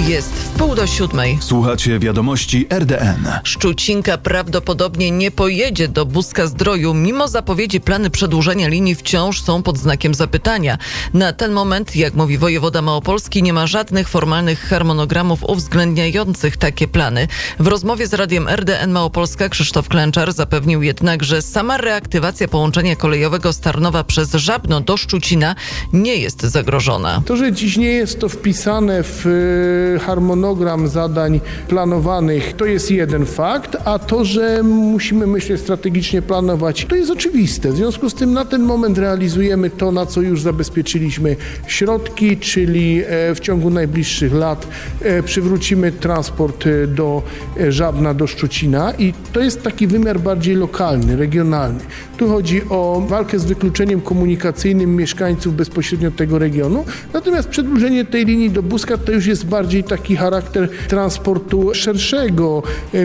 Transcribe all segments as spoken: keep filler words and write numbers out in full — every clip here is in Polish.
Jest wpół do siódmej. Słuchacie wiadomości R D N. Szczucinka prawdopodobnie nie pojedzie do Buska-Zdroju. Mimo zapowiedzi, plany przedłużenia linii wciąż są pod znakiem zapytania. Na ten moment, jak mówi wojewoda małopolski, nie ma żadnych formalnych harmonogramów uwzględniających takie plany. W rozmowie z radiem R D N Małopolska Krzysztof Klęczar zapewnił jednak, że sama reaktywacja połączenia kolejowego z Tarnowa przez Żabno do Szczucina nie jest zagrożona. To, że dziś nie jest to wpisane w harmonogram zadań planowanych, to jest jeden fakt, a to, że musimy myśleć strategicznie, planować, to jest oczywiste. W związku z tym na ten moment realizujemy to, na co już zabezpieczyliśmy środki, czyli w ciągu najbliższych lat przywrócimy transport do Żabna, do Szczucina i to jest taki wymiar bardziej lokalny, regionalny. Tu chodzi o walkę z wykluczeniem komunikacyjnym mieszkańców bezpośrednio tego regionu, natomiast przedłużenie tej linii do Buska to już jest bardziej taki charakter transportu szerszego,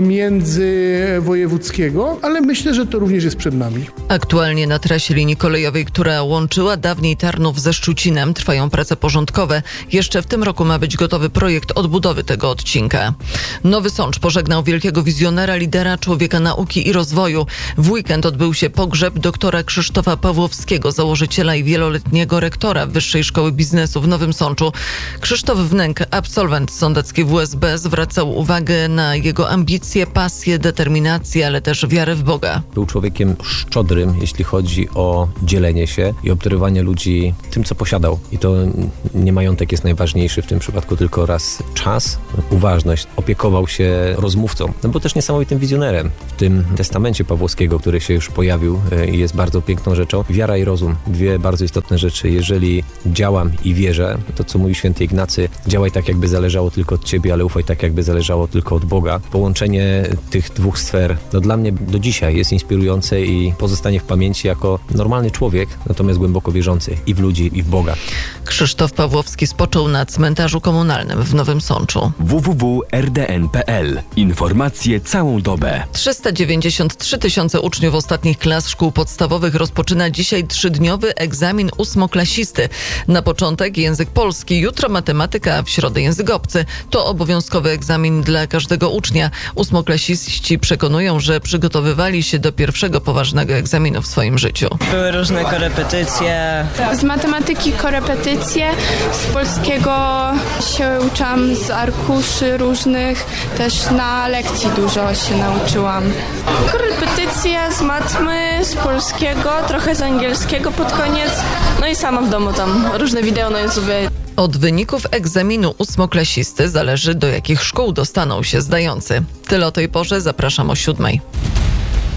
międzywojewódzkiego, ale myślę, że to również jest przed nami. Aktualnie na trasie linii kolejowej, która łączyła dawniej Tarnów ze Szczucinem, trwają prace porządkowe. Jeszcze w tym roku ma być gotowy projekt odbudowy tego odcinka. Nowy Sącz pożegnał wielkiego wizjonera, lidera, człowieka nauki i rozwoju. W weekend odbył się pogrzeb doktora Krzysztofa Pawłowskiego, założyciela i wieloletniego rektora Wyższej Szkoły Biznesu w Nowym Sączu. Krzysztof Wnęk, absolwent sądeckiej W S B, zwracał uwagę na jego ambicje, pasję, determinację, ale też wiarę w Boga. Był człowiekiem szczodrym, jeśli chodzi o dzielenie się i obdarowanie ludzi tym, co posiadał. I to nie majątek jest najważniejszy w tym przypadku, tylko raz czas, uważność. Opiekował się rozmówcą. No był też niesamowitym wizjonerem. W tym testamencie Pawłowskiego, który się już pojawił i jest bardzo piękną rzeczą. Wiara i rozum. Dwie bardzo istotne rzeczy. Jeżeli działam i wierzę, to co mówi święty Ignacy, działaj tak, jakby zależało tylko od ciebie, ale ufaj tak, jakby zależało tylko od Boga. Połączenie tych dwóch sfer, no dla mnie do dzisiaj jest inspirujące i pozostanie w pamięci jako normalny człowiek, natomiast głęboko wierzący i w ludzi, i w Boga. Krzysztof Pawłowski spoczął na cmentarzu komunalnym w Nowym Sączu. w w w kropka r d n kropka p l. Informacje całą dobę. trzysta dziewięćdziesiąt trzy tysiące uczniów ostatnich klas szkół podstawowych rozpoczyna dzisiaj trzydniowy egzamin ósmoklasisty. Na początek język polski, jutro matematyka, a w środę język obcy. To obowiązkowy egzamin dla każdego ucznia. Ósmoklasiści przekonują, że przygotowywali się do pierwszego poważnego egzaminu w swoim życiu. Były różne korepetycje. Z matematyki korepetycje, z polskiego się uczyłam z arkuszy różnych, też na lekcji dużo się nauczyłam. Korepetycje z matmy, z polskiego, trochę z angielskiego pod koniec. No i sama w domu tam różne wideo na YouTubie. Od wyników egzaminu ósmoklasisty zależy, do jakich szkół dostaną się zdający. Tyle o tej porze, zapraszam o siódmej.